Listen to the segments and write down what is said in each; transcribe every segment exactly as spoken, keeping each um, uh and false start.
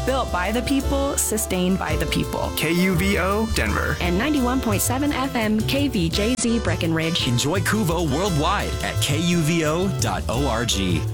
Built by the people, sustained by the people. K U V O, Denver. And ninety-one point seven F M K V J Z Breckenridge. Enjoy Kuvo worldwide at K U V O dot org.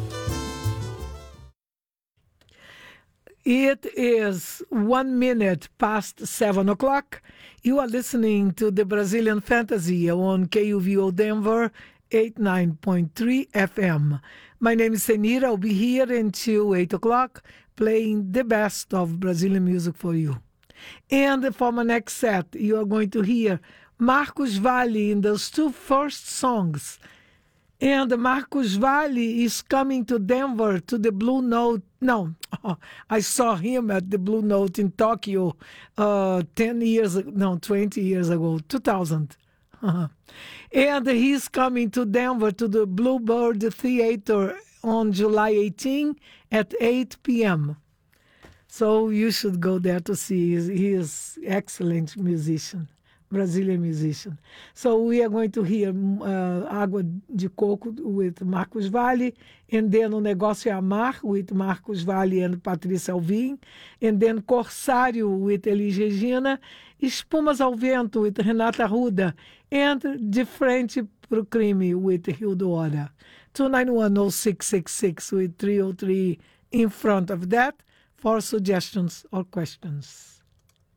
It is one minute past seven o'clock. You are listening to the Brazilian Fantasy on K U V O Denver eighty-nine point three F M. My name is Senira. I'll be here until eight o'clock playing the best of Brazilian music for you. And for my next set, you are going to hear Marcos Valle in those two first songs. And Marcos Valle is coming to Denver to the Blue Note. No, I saw him at the Blue Note in Tokyo uh, ten years ago, no, twenty years ago, two thousand. And he's coming to Denver to the Bluebird Theater on July eighteenth at eight p.m. So you should go there to see. He is an excellent musician. Brazilian musician. So we are going to hear uh, Água de Coco with Marcos Valle, and then O Negócio é Amar with Marcos Valle and Patrícia Alvim, and then Corsário with Elis Regina, Espumas ao Vento with Renata Ruda, and De Frente pro Crime with Hildo Hora. two nine one oh six six six with three oh three in front of that for suggestions or questions.